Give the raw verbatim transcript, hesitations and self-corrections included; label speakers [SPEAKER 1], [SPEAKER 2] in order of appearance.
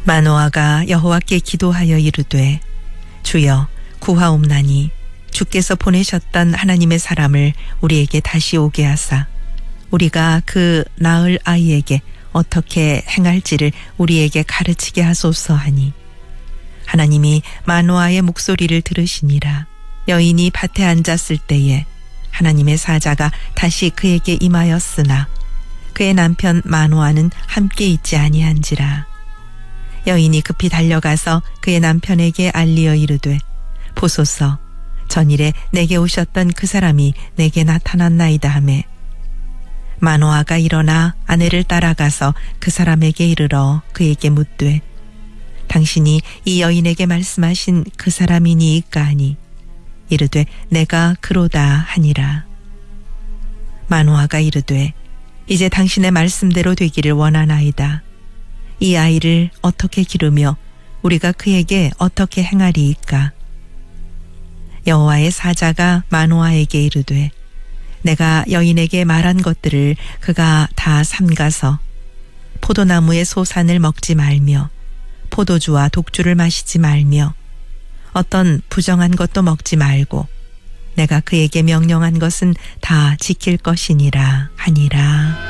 [SPEAKER 1] 마노아가 여호와께 기도하여 이르되 주여 구하옵나니 주께서 보내셨던 하나님의 사람을 우리에게 다시 오게 하사 우리가 그 낳을 아이에게 어떻게 행할지를 우리에게 가르치게 하소서 하니 하나님이 마노아의 목소리를 들으시니라. 여인이 밭에 앉았을 때에 하나님의 사자가 다시 그에게 임하였으나 그의 남편 마노아는 함께 있지 아니한지라. 여인이 급히 달려가서 그의 남편에게 알리어 이르되 보소서 전일에 내게 오셨던 그 사람이 내게 나타났나이다 하매 마노아가 일어나 아내를 따라가서 그 사람에게 이르러 그에게 묻되 당신이 이 여인에게 말씀하신 그 사람이니이까 하니 이르되 내가 그로다 하니라. 마노아가 이르되 이제 당신의 말씀대로 되기를 원하나이다. 이 아이를 어떻게 기르며 우리가 그에게 어떻게 행하리이까. 여호와의 사자가 마노아에게 이르되 내가 여인에게 말한 것들을 그가 다 삼가서 포도나무의 소산을 먹지 말며 포도주와 독주를 마시지 말며 어떤 부정한 것도 먹지 말고 내가 그에게 명령한 것은 다 지킬 것이니라 하니라.